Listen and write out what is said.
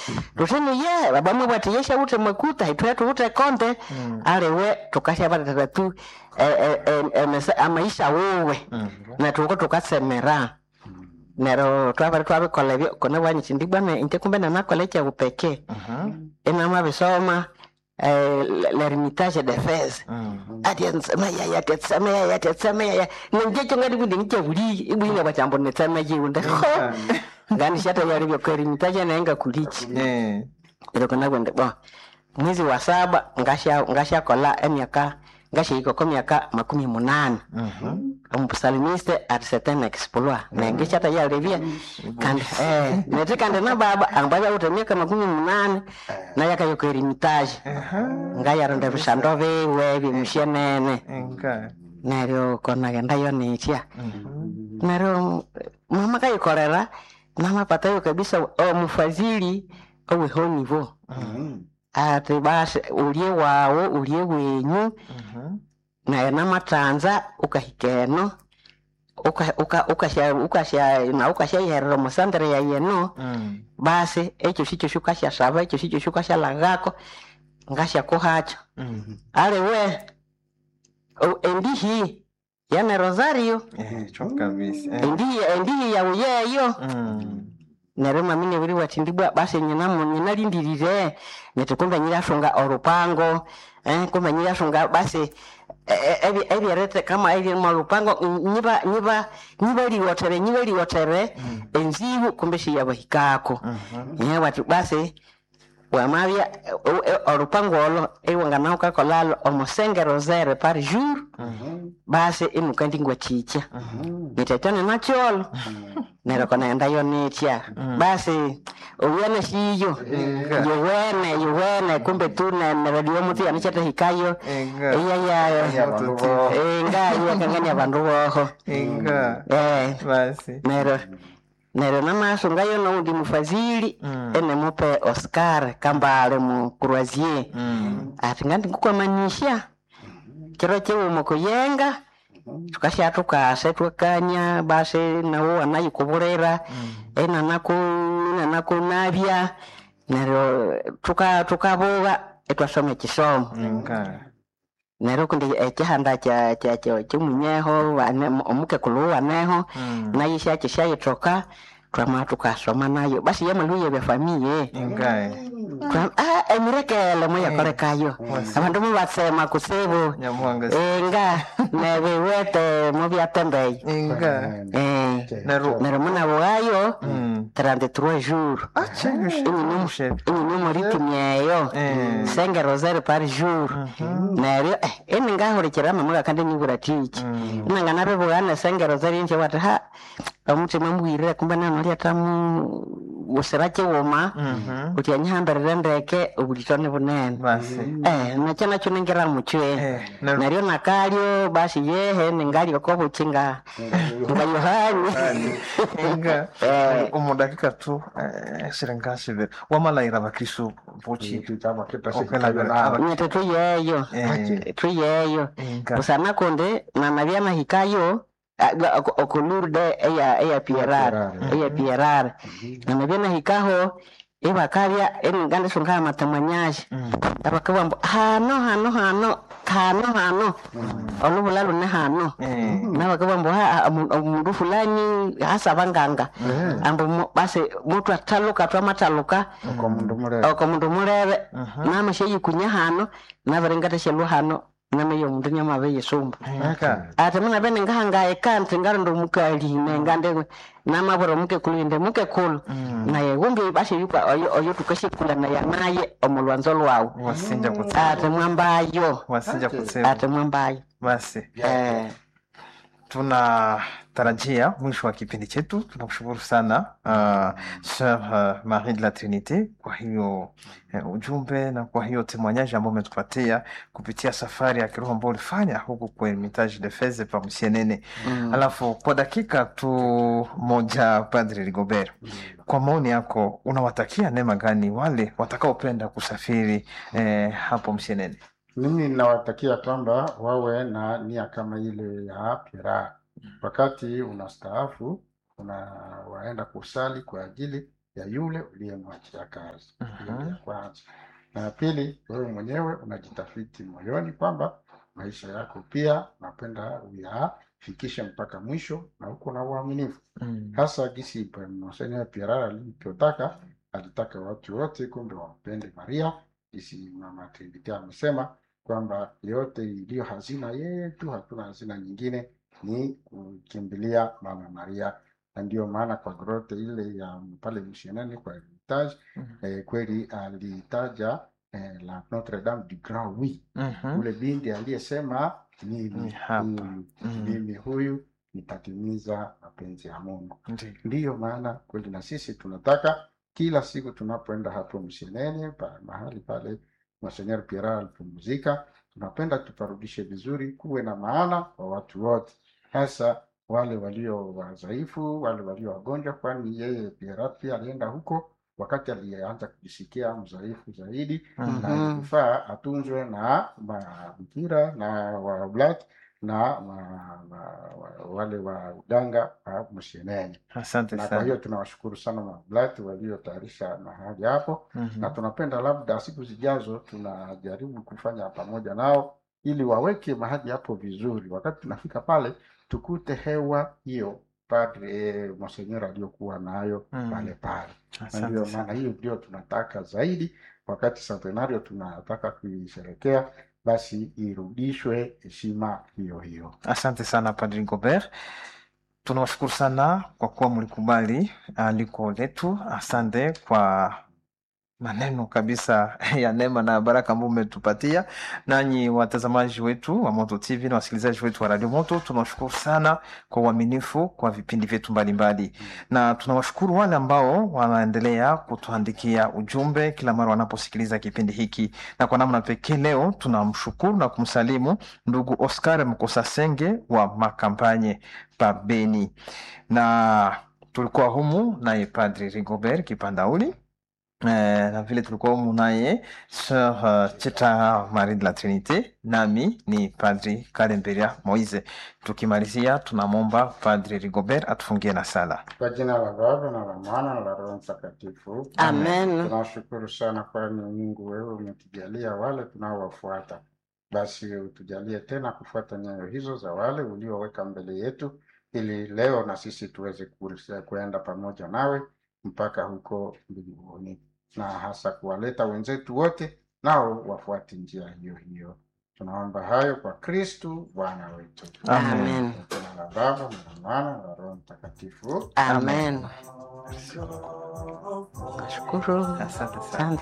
Tuseme ye baba mwe bati yesha ute makuta itwetu ute konte alewe tukasha bata tu amaisha wewe na tuko tukasemera nero twaba kolebyo kona wanyi chindibana inte kumbe na nakole cha upekee ena mabisoma l'ermitage de Fès ati nsema ya nje chongadi bindi nje buli ibwinga bachambo netsama yiunda ngani shata yali byo ermitage na enga kulichi ilo kona gwende ba mwezi wa 7 ngasha kola emyaka ngasha iko kwa miaka 18 umpusalimiste at certain exploit na ngisha ta yali bia kandi netikande na baba ambaye utemeka 18 na yakayo ermitage ngaya ronda bishandove webi mushenene neryo kona genda yo nitia neryo mama kayikorera na mapata yo kabisa mufadhili au honivo ati basi ulie wawo ulie wenyu na matanza ukahikeno ukasha yerero musandere ya yeno basi echo sicho shukasha saba echo sicho shukasha langako ngasha kuhacho alewe endihi yana Rosario chokabisa endihi ya uyeyo nerema mine buri watindibwa basi nyina lindirire netukumba nyirashonga orupango kumba nyirashonga basi ebi arete kama ebi marupango niba liwotere enzibu kumbe shi yabahikako watu basi wamabya orupango olo ewanga ukakolalo omosenge rosere par jour basi imukandi ngwa chicha nitetane nacholo nero kona enda yo nitia basi uwene shiyo yuwene kumbe tu na radio muti anachata hikayo iya nga kangani abandu boho basi nero namaso ngayo no ndi mufazili ene mupe Oscar Kambale mu Croisier ati ngandi kukwamanisha kiro chewo mukuyenga tukasha tukase tukanya basi nawo anayikuburera ena nako nabya nero tukaboga etwasome kisomo nero kundi ekihanda kya munyeho omuke kuluwa neho nayisha kishayitoka twama tukasoma nayo basi yamaluye be famille emirekele moya korekayo abantu mubatsema kusebu nga nebewete mubyatembe nero muna bwayo 33 jours ini ritmyeyo 5 rosaire par jour nero ngahorekera mama kandi nibura tiki nanga nabe bwana 5 rosaire nje wata omutima mbwirire kumba nano lyatamu usirake woma utyanyambere ndeke ubulitone bunene nachana cyo nengera mucwe naryo nakalyo basi yehe ningali okobo kinga ngayohani umudakika tu sirangashibere wamalaira bakristo bochi tutama kipasika tuyeyo usana konde na nabyana hikayo okulurde eya pierar na mabena hikaho ebakalya engande songa matamanyaje abakabambo hano olubulalo ne hano nabakabambo umundu fulani hasa banganga ambo basi mutu ataluka twamataluka okomundu murebe namasheyi kunya hano nabarengata shelu hano nameyo mundu nyamabe yesumba atamana bene ngahanga ekante ngarondo mukali ngande namaboro muke kulinde muke kulu naye wumbi basi yupa oyo tukashikula na yanaye omulwanzo lwawo wasinja kutsema atamwambayo basi tunatarajia mwisho wa kipindi chetu. Tunakushukuru sana Sœur Marie de la Trinité kwa hiyo ujumbe na kwa hiyo témoignage ambao umetupatia kupitia safari ya kiroho ambayo ulifanya huku kwa Hermitage de Fès pa Msienene. Alafu kwa dakika tu moja, Padre Rigobert, kwa maoni yako unawatakia neema gani wale watakaopenda kusafiri hapo Msienene? Mimi ninawatakia kwamba wawe na nia kama ile ya Pierre. Wakati unastaafu, waenda kusali kwa ajili ya yule uliyemwachia kazi. Hiyo ni ya kwanza. Na ya pili, wewe mwenyewe unajitafiti moyoni kwamba maisha yako pia unapenda uyafikishe mpaka mwisho na uko na uaminifu. Hasa gisi Monseigneur Pierre alivyotaka, alitaka watu wote kumbe wampende Maria. Gisi Mama Trinity amesema kwamba yote iliyo hazina yetu, hatuna hazina nyingine, ni kukimbilia Mama Maria. Na ndio maana kwa grote ile ya pale Mshenani kwa Hermitage, kweli alitaja la Notre Dame du Grand Oui. Ule binti aliyesema mimi huyu nitatimiza mapenzi ya Mungu. Ndiyo maana kweli na sisi tunataka kila siku tunapoenda hapo Mshenani mahali pale Monseigneur Pierre alipumzika, tunapenda tuparudishe vizuri, kuwe na maana kwa watu wote, hasa wale walio wadhaifu, wale walio wagonjwa, kwani yeye Pierre pia alienda huko wakati alianza kujisikia mdhaifu zaidi, na ilifaa atunzwe na mabikira na wablati na wale wa uganga wa Mshenani. Asante Na sana. kwa hiyo tunawashukuru sana mablati waliotayarisha mahali hapo, na tunapenda labda siku zijazo tunajaribu kufanya pamoja nao ili waweke mahali hapo vizuri. Wakati tunafika pale tukute hewa hiyo Padre Monseigneur aliyokuwa nayo pale. Na ndio maana hiyo ndio tunataka zaidi, wakati centenario tunataka kuisherehekea, basi irudishwe heshima hiyo. Asante sana Padre Rigobert. Tunawashukuru sana kwa kuwa mlikubali aliko letu. Asante kwa maneno kabisa ya neema na baraka ambayo umetupatia. Nanyi watazamaji wetu wa Moto TV na wasikilizaji wetu wa Radio Moto, tunawashukuru sana kwa uaminifu kwa vipindi vyetu mbalimbali. Na tunawashukuru wale ambao wanaendelea kutuandikia ujumbe kila mara wanaposikiliza kipindi hiki. Na kwa namna pekee leo tunamshukuru na kumsalimu ndugu Oscar Mkosasenge wa Makampanye pa Beni. Na tulikuwa humu naye Padre Rigobert Kipandauli, na vile tulikuwa humu naye Sœur Cheta Marie de la Trinité, nami ni Padre Kalemberia Moise. Tukimalizia tunamwomba Padre Rigobert atufungie na sala. Kwa jina la Baba na la Mwana na la Roho Mtakatifu. Amen. Tunashukuru sana kwani Mungu wewe umetujalia wale tunaowafuata. Basi utujalie tena kufuata nyayo hizo za wale ulioweka mbele yetu, ili leo na sisi tuweze kuenda pamoja nawe mpaka huko mbinguni, na hasa kuwaleta wenzetu wote nao wafuate njia hiyo. Tunaomba hayo kwa Kristu Bwana wetu. Amen. Kwa jina la Baba na la Mwana na la Roho Mtakatifu. Amen. Nashukuru. Asante sana.